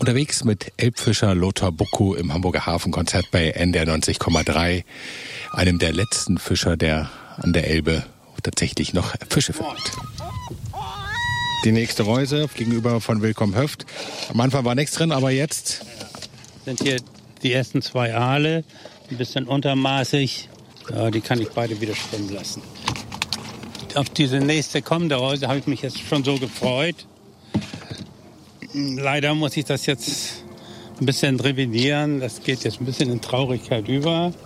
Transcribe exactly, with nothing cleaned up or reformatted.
Unterwegs mit Elbfischer Lothar Bucku im Hamburger Hafenkonzert bei N D R neunzig Komma drei, einem der letzten Fischer, der an der Elbe tatsächlich noch Fische findet. Die nächste Reuse gegenüber von Willkomm Höft. Am Anfang war nichts drin, aber jetzt sind hier die ersten zwei Aale, ein bisschen untermaßig. Ja, die kann ich beide wieder schwimmen lassen. Auf diese nächste kommende Reuse habe ich mich jetzt schon so gefreut. Leider muss ich das jetzt ein bisschen revidieren. Das geht jetzt ein bisschen in Traurigkeit über.